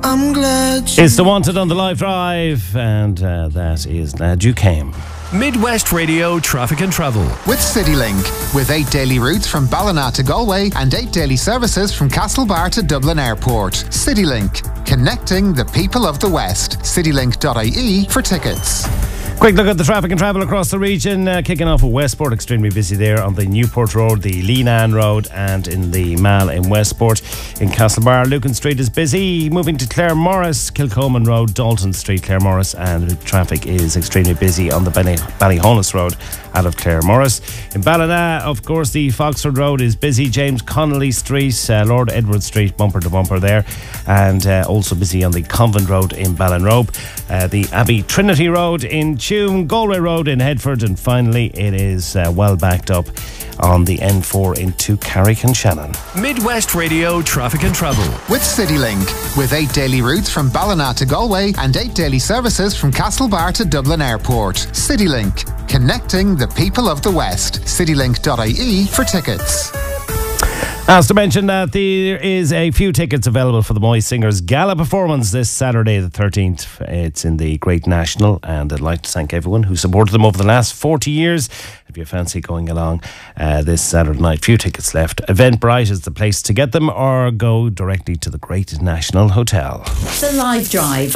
I'm glad It's the Wanted on the Live Drive, and that is Glad You Came. Midwest Radio Traffic and Travel. With CityLink. With 8 daily routes from Ballina to Galway and 8 daily services from Castlebar to Dublin Airport. CityLink. Connecting the people of the West. CityLink.ie for tickets. Quick look at the traffic and travel across the region. Kicking off with Westport, extremely busy there on the Newport Road, the Leenan Road, and in the Mall in Westport. In Castlebar, Lucan Street is busy. Moving to Claremorris, Kilcoman Road, Dalton Street, Claremorris, and traffic is extremely busy on the Ballyhonus Road out of Claremorris. In Ballina, of course, the Foxford Road is busy. James Connolly Street, Lord Edward Street, bumper to bumper there, and also busy on the Convent Road in Ballinrobe. The Abbey Trinity Road in Tuam, Galway Road in Headford, and finally it is well backed up on the N4 into Carrick-on-Shannon. Midwest Radio Traffic and Travel. With CityLink. With 8 daily routes from Ballina to Galway and 8 daily services from Castlebar to Dublin Airport. CityLink. Connecting the people of the West. CityLink.ie for tickets. As to mention that there is a few tickets available for the Moy Singers Gala performance this Saturday the 13th. It's in the Great National, and I'd like to thank everyone who supported them over the last 40 years. If you fancy going along this Saturday night, few tickets left. Eventbrite is the place to get them, or go directly to the Great National Hotel. The Live Drive